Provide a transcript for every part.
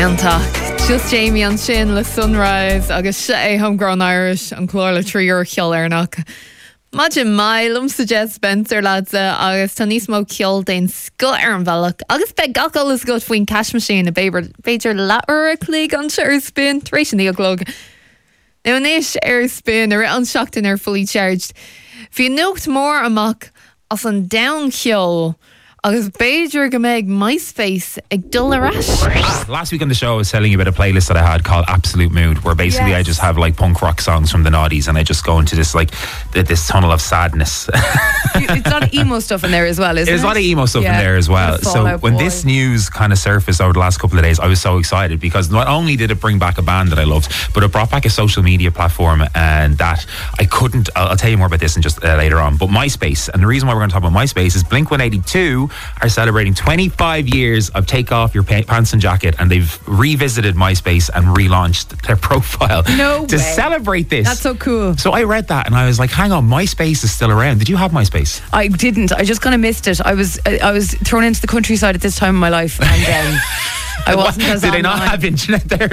Ionach, just Jamie on sin le sunrise agus se é homegrown Irish an chlór le tríor cheol arnach. Imagine mai lumsa Jess Spencer ladsa agus tá níos mó ceol dain scut ar an bhealach agus be gacal is go faoin cash machine a beidir laar a clíg an se ar spin taréis sin íoglog. Now inis ar spin ar an seachtain ar fully charged. Bhí nucht mór amach as an down cheol agus beidir go méid MySpace ag dul arás. Last week on the show I was telling you about a playlist that I had called Absolute Mood, where basically I just have like punk rock songs from the noughties and I just go into this like this tunnel of sadness. It's a lot of emo stuff in there as well, isn't it? There's a lot of emo stuff in there as well. So when this news kind of surfaced over the last couple of days, I was so excited because not only did it bring back a band that I loved, but it brought back a social media platform and that I couldn't, I'll tell you more about this in just later on, but MySpace. And the reason why we're going to talk about MySpace is Blink-182 are celebrating 25 years of Take Off Your Pants and Jacket, and they've revisited MySpace and relaunched their profile to celebrate this. That's so cool. So I read that and I was like, hang on, MySpace is still around. Did you have MySpace? I didn't. I just kind of missed it. I was thrown into the countryside at this time of my life, and I wasn't as Did they not have internet there?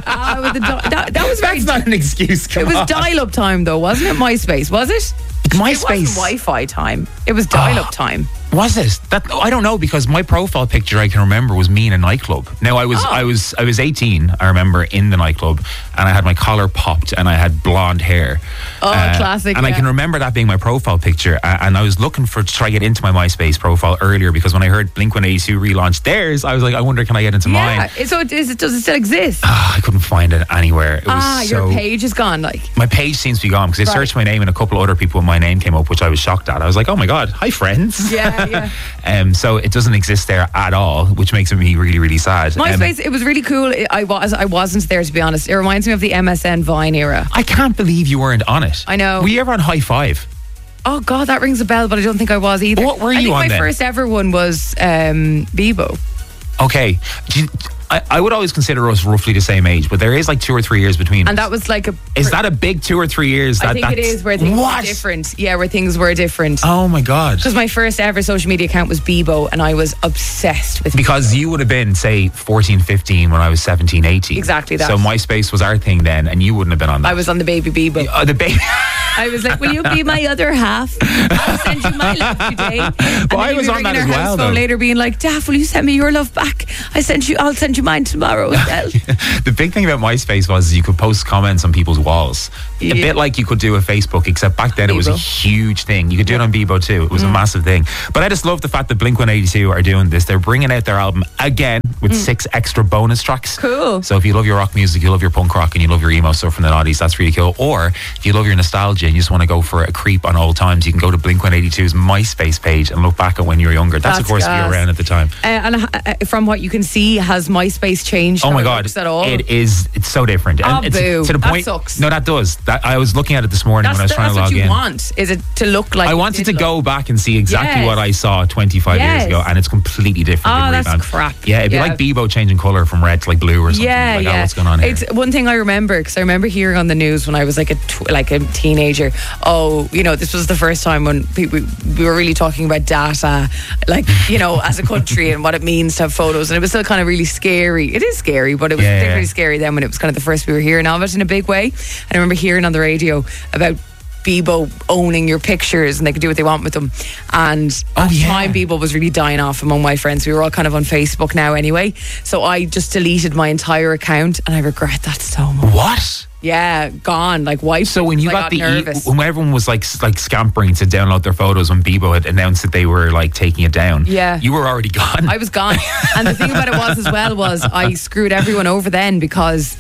that was very. That's not an excuse. It was dial-up time though, wasn't it? MySpace, was it? MySpace. It wasn't Wi-Fi time. It was dial-up time. Was it? That I don't know, because my profile picture I can remember was me in a nightclub. Now I was 18, I remember, in the nightclub, and I had my collar popped and I had blonde hair. Classic. And I can remember that being my profile picture, and I was looking to try to get into my MySpace profile earlier, because when I heard Blink-182 relaunched theirs, I was like, I wonder, can I get into mine? So does it still exist? I couldn't find it anywhere. It was your page is gone. Like my page seems to be gone, because I searched my name and a couple other people with my name came up, which I was shocked at. I was like, oh my god, hi friends. Yeah. So it doesn't exist there at all, which makes me really, really sad. MySpace, it was really cool. I wasn't there, to be honest. It reminds me of the MSN Vine era. I can't believe you weren't on it. I know. Were you ever on High Five? Oh god, that rings a bell, but I don't think I was either. What were you on then? My first ever one was Bebo. Okay. I would always consider us roughly the same age, but there is like 2 or 3 years between us. And that was like a... Is that a big 2 or 3 years? I think it is, where things were different. Yeah, where things were different. Oh my god. Because my first ever social media account was Bebo, and I was obsessed with Because Bebo. you would have been, say, 14, 15 when I was 17, 18. Exactly that. So MySpace was our thing then, and you wouldn't have been on that. I was on the baby Bebo. The baby... I was like, will you be my other half? I'll send you my love today. But I was on that as well, though. Later being like, Daff, will you send me your love back? I'll send you mine tomorrow as well. The big thing about MySpace was you could post comments on people's walls. A bit like you could do with Facebook, except back then it was a huge thing. You could do it on Bebo too. It was a massive thing. But I just love the fact that Blink-182 are doing this. They're bringing out their album again with 6 extra bonus tracks. Cool. So if you love your rock music, you love your punk rock, and you love your emo stuff from the noughties, that's really cool. Or if you love your nostalgia and you just want to go for a creep on old times, you can go to Blink-182's MySpace page and look back at when you were younger. That's of course, if you were around at the time. And from what you can see, has MySpace changed? Oh my god, at all? It's so different. And it's boo. To the point, that sucks. No, that does. I was looking at it this morning when I was trying to log in. That's what you want, is it to look like... I wanted to go back and see exactly what I saw 25 years ago, and it's completely different. Oh, that's crap. Yeah, it'd be like Bebo changing colour from red to like blue or something. Oh, what's going on here? It's one thing I remember, because I remember hearing on the news when I was like a teenager, this was the first time when we were really talking about data, like, as a country and what it means to have photos, and it was still kind of really scary. It is scary, but it was particularly scary then when it was kind of the first we were hearing of it in a big way. And I remember hearing on the radio about Bebo owning your pictures and they could do what they want with them. And at the time, Bebo was really dying off among my friends. We were all kind of on Facebook now anyway. So I just deleted my entire account, and I regret that so much. What? Yeah, gone, like wiped. So when you got nervous. when everyone was like scampering to download their photos when Bebo had announced that they were like taking it down, you were already gone. I was gone. And the thing about it was I screwed everyone over then, because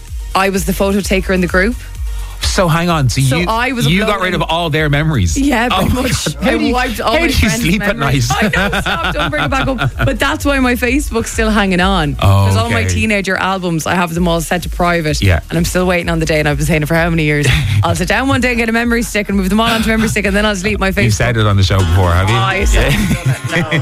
I was the photo taker in the group. So hang on, so you got rid of all their memories? Yeah, pretty much. I wiped all my friends' How do you sleep at night? I know, stop, don't bring it back up. But that's why my Facebook's still hanging on. Because all my teenager albums, I have them all set to private. Yeah. And I'm still waiting on the day, and I've been saying it for how many years? I'll sit down one day and get a memory stick and move them all onto memory stick, and then I'll delete my Facebook. You've said it on the show before, have you? I said it. No.